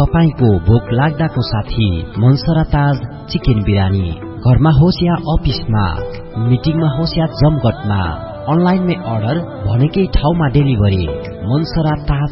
तपाईको भोक लाग्दाको साथी मनसरा ताज चिकन बिरयानी। घरमा होस् या अफिसमा, मिटिङमा होस् या जमघटमा, अनलाइनमै अर्डर भनेकै ठाउँमा डेलिभरी। मनसरा ताज